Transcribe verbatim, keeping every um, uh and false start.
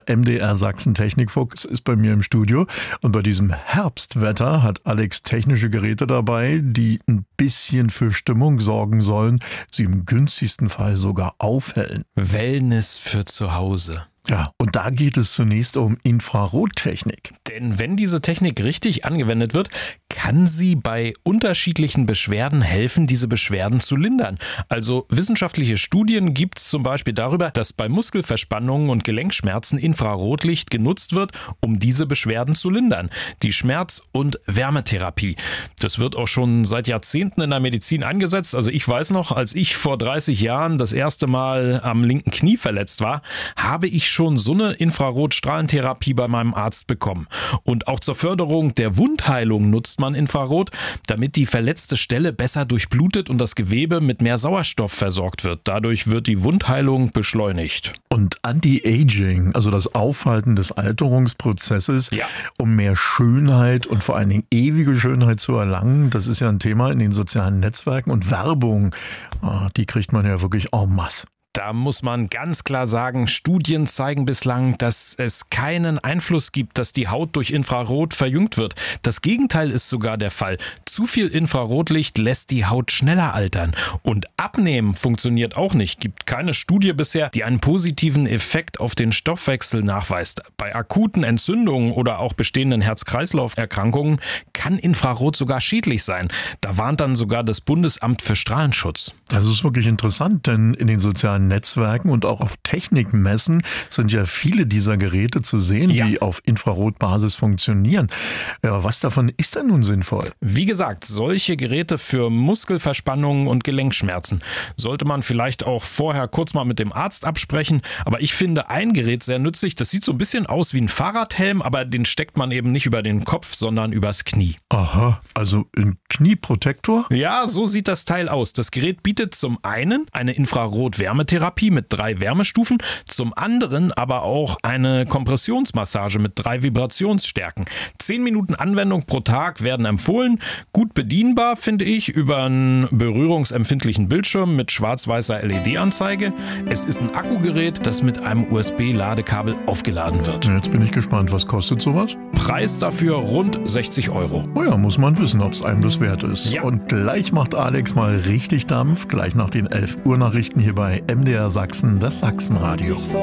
M D R Sachsen Technikfuchs ist bei mir im Studio und bei diesem Herbstwetter hat Alex technische Geräte dabei, die ein bisschen für Stimmung sorgen sollen, sie im günstigsten Fall sogar aufhellen. Wellness für zu Hause. Ja, und da geht es zunächst um Infrarottechnik. Denn wenn diese Technik richtig angewendet wird, kann sie bei unterschiedlichen Beschwerden helfen, diese Beschwerden zu lindern. Also wissenschaftliche Studien gibt es zum Beispiel darüber, dass bei Muskelverspannungen und Gelenkschmerzen Infrarotlicht genutzt wird, um diese Beschwerden zu lindern. Die Schmerz- und Wärmetherapie. Das wird auch schon seit Jahrzehnten in der Medizin eingesetzt. Also ich weiß noch, als ich vor dreißig Jahren das erste Mal am linken Knie verletzt war, habe ich schon so eine Infrarotstrahlentherapie bei meinem Arzt bekommen. Und auch zur Förderung der Wundheilung nutzt man Infrarot, damit die verletzte Stelle besser durchblutet und das Gewebe mit mehr Sauerstoff versorgt wird. Dadurch wird die Wundheilung beschleunigt. Und Anti-Aging, also das Aufhalten des Alterungsprozesses, ja. um mehr Schönheit und vor allen Dingen ewige Schönheit zu erlangen, das ist ja ein Thema in den sozialen Netzwerken und Werbung, die kriegt man ja wirklich en masse. Da muss man ganz klar sagen, Studien zeigen bislang, dass es keinen Einfluss gibt, dass die Haut durch Infrarot verjüngt wird. Das Gegenteil ist sogar der Fall. Zu viel Infrarotlicht lässt die Haut schneller altern. Und Abnehmen funktioniert auch nicht. Gibt keine Studie bisher, die einen positiven Effekt auf den Stoffwechsel nachweist. Bei akuten Entzündungen oder auch bestehenden Herz-Kreislauf-Erkrankungen kann Infrarot sogar schädlich sein. Da warnt dann sogar das Bundesamt für Strahlenschutz. Das ist wirklich interessant, denn in den sozialen Netzwerken und auch auf Technikmessen sind ja viele dieser Geräte zu sehen, ja. die auf Infrarotbasis funktionieren. Ja, was davon ist denn nun sinnvoll? Wie gesagt, solche Geräte für Muskelverspannungen und Gelenkschmerzen sollte man vielleicht auch vorher kurz mal mit dem Arzt absprechen. Aber ich finde ein Gerät sehr nützlich. Das sieht so ein bisschen aus wie ein Fahrradhelm, aber den steckt man eben nicht über den Kopf, sondern übers Knie. Aha, also ein Knieprotektor? Ja, so sieht das Teil aus. Das Gerät bietet zum einen eine Infrarot-Wärmetherapie mit drei Wärmestufen, zum anderen aber auch eine Kompressionsmassage mit drei Vibrationsstärken. Zehn Minuten Anwendung pro Tag werden empfohlen. Gut bedienbar, finde ich, über einen berührungsempfindlichen Bildschirm mit schwarz-weißer L E D-Anzeige. Es ist ein Akkugerät, das mit einem U S B-Ladekabel aufgeladen wird. Jetzt bin ich gespannt, was kostet sowas? Preis dafür rund sechzig Euro. Oh ja, muss man wissen, ob es einem das wert ist. Ja. Und gleich macht Alex mal richtig Dampf, gleich nach den elf Uhr Nachrichten hier bei M D R Sachsen, das Sachsenradio.